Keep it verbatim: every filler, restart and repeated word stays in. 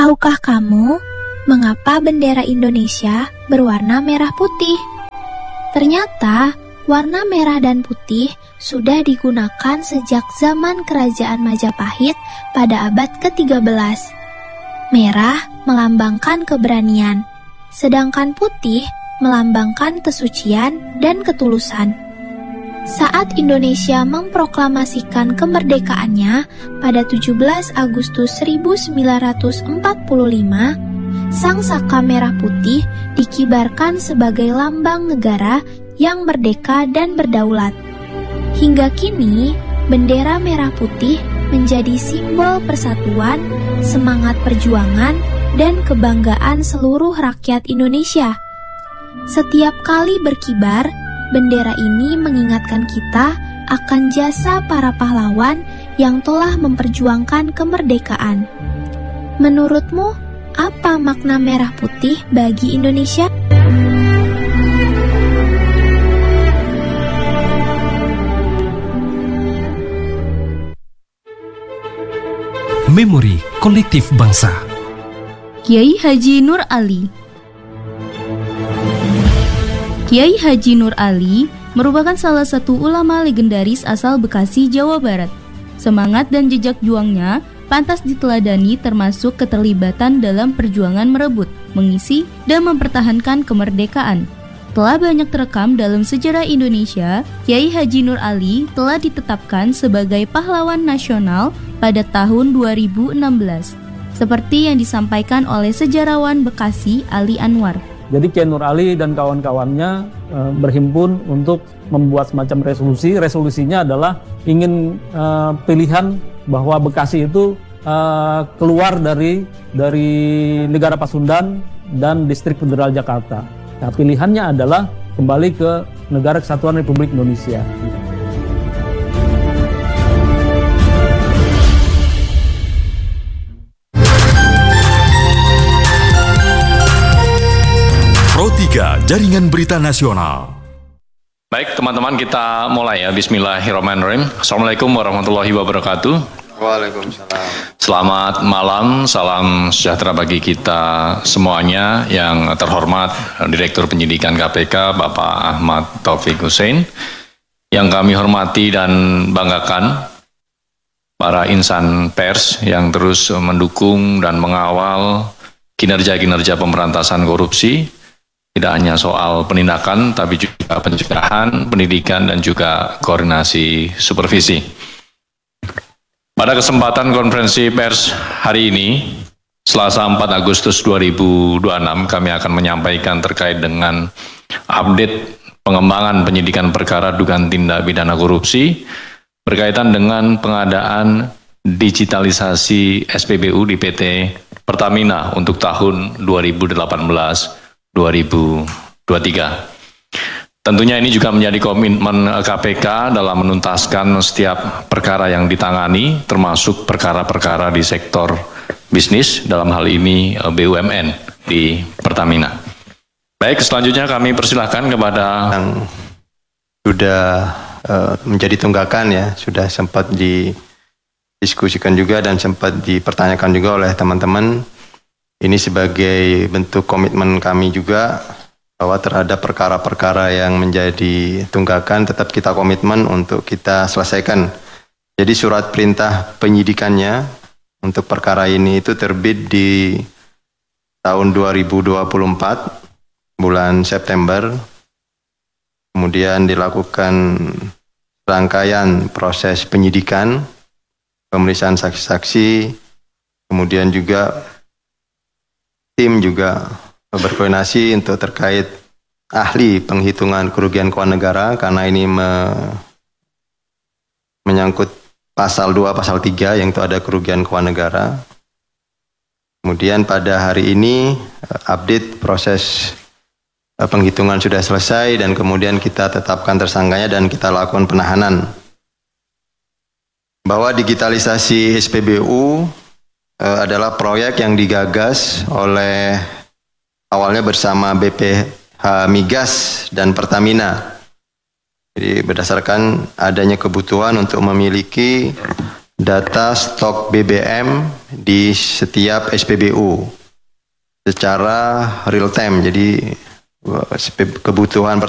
Tahukah kamu mengapa bendera Indonesia berwarna merah putih? Ternyata warna merah dan putih sudah digunakan sejak zaman Kerajaan Majapahit pada abad ke tiga belas. Merah melambangkan keberanian, sedangkan putih melambangkan kesucian dan ketulusan. Saat Indonesia memproklamasikan kemerdekaannya pada tujuh belas Agustus seribu sembilan ratus empat puluh lima, sang saka merah putih dikibarkan sebagai lambang negara yang merdeka dan berdaulat. Hingga kini, bendera merah putih menjadi simbol persatuan, semangat perjuangan, dan kebanggaan seluruh rakyat Indonesia. Setiap kali berkibar, bendera ini mengingatkan kita akan jasa para pahlawan yang telah memperjuangkan kemerdekaan. Menurutmu, apa makna merah putih bagi Indonesia? Memori Kolektif Bangsa. Kiai Haji Nur Ali. Kiai Haji Nur Ali merupakan salah satu ulama legendaris asal Bekasi, Jawa Barat. Semangat dan jejak juangnya pantas diteladani, termasuk keterlibatan dalam perjuangan merebut, mengisi, dan mempertahankan kemerdekaan. Telah banyak terekam dalam sejarah Indonesia, Kiai Haji Nur Ali telah ditetapkan sebagai pahlawan nasional pada tahun dua ribu enam belas, seperti yang disampaikan oleh sejarawan Bekasi Ali Anwar. Jadi Kiai Nur Ali dan kawan-kawannya e, berhimpun untuk membuat semacam resolusi. Resolusinya adalah ingin e, pilihan bahwa Bekasi itu e, keluar dari dari negara Pasundan dan Distrik Federal Jakarta. Nah, pilihannya adalah kembali ke Negara Kesatuan Republik Indonesia. Pro tiga Jaringan Berita Nasional. Baik teman-teman, kita mulai ya. Bismillahirrahmanirrahim. Assalamualaikum warahmatullahi wabarakatuh. Waalaikumsalam. Selamat malam, salam sejahtera bagi kita semuanya. Yang terhormat Direktur Penyidikan K P K Bapak Ahmad Taufik Hussein, yang kami hormati dan banggakan para insan pers yang terus mendukung dan mengawal kinerja-kinerja pemberantasan korupsi. Tidak hanya soal penindakan, tapi juga pencegahan, pendidikan, dan juga koordinasi supervisi. Pada kesempatan konferensi pers hari ini, Selasa empat Agustus dua ribu dua puluh enam, kami akan menyampaikan terkait dengan update pengembangan penyidikan perkara dugaan tindak pidana korupsi berkaitan dengan pengadaan digitalisasi S P B U di P T Pertamina untuk tahun dua ribu delapan belas dua ribu dua puluh tiga. Tentunya ini juga menjadi komitmen K P K dalam menuntaskan setiap perkara yang ditangani, termasuk perkara-perkara di sektor bisnis, dalam hal ini B U M N di Pertamina. Baik, selanjutnya kami persilahkan kepada yang sudah uh, menjadi tunggakan ya, sudah sempat didiskusikan juga dan sempat dipertanyakan juga oleh teman-teman. Ini sebagai bentuk komitmen kami juga bahwa terhadap perkara-perkara yang menjadi tunggakan tetap kita komitmen untuk kita selesaikan. Jadi surat perintah penyidikannya untuk perkara ini itu terbit di tahun dua ribu dua puluh empat bulan September. Kemudian dilakukan rangkaian proses penyidikan, pemeriksaan saksi-saksi, kemudian juga tim juga berkoordinasi untuk terkait ahli penghitungan kerugian keuangan negara, karena ini me, menyangkut pasal dua, pasal tiga yang itu ada kerugian keuangan negara. Kemudian pada hari ini update proses penghitungan sudah selesai dan kemudian kita tetapkan tersangkanya dan kita lakukan penahanan. Bahwa digitalisasi S P B U adalah proyek yang digagas oleh awalnya bersama B P H Migas dan Pertamina. Jadi berdasarkan adanya kebutuhan untuk memiliki data stok B B M di setiap S P B U secara real time. Jadi kebutuhan